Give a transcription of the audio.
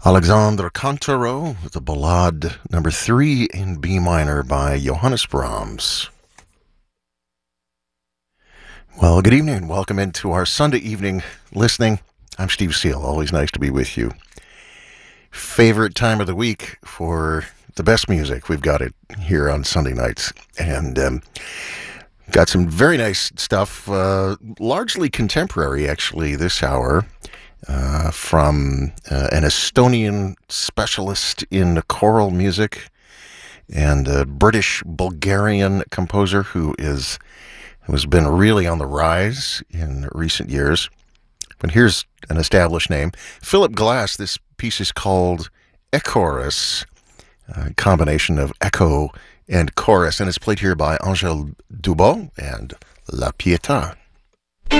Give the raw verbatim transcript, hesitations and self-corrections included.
Alexandre Cantaro, the Ballade number three in B minor by Johannes Brahms. Well, good evening and welcome into our Sunday evening listening. I'm Steve Seal, always nice to be with you. Favorite time of the week for the best music. We've got it here on Sunday nights. And um, got some very nice stuff, uh, largely contemporary actually this hour. Uh, from uh, an Estonian specialist in choral music and a British-Bulgarian composer who is who has been really on the rise in recent years. But here's an established name. Philip Glass. This piece is called Echoris, a combination of echo and chorus, and it's played here by Angèle Dubos and La Pietà.